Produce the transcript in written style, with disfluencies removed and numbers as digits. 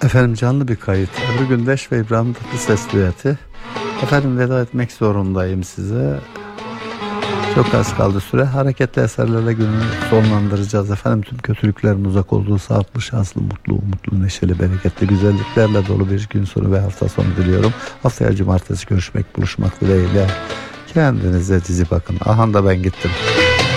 Efendim canlı bir kayıt. Ebru Gündeş ve İbrahim Tatlıses düeti. Efendim veda etmek zorundayım size. Çok az kaldı süre. Hareketli eserlerle günü sonlandıracağız efendim. Tüm kötülüklerin uzak olduğu sağlıklı, şanslı, mutlu, neşeli, bereketli, güzelliklerle dolu bir gün sonu ve hafta sonu diliyorum. Haftaya cumartesi görüşmek, buluşmak dileğiyle. Kendinize cici bakın. Aha da ben gittim.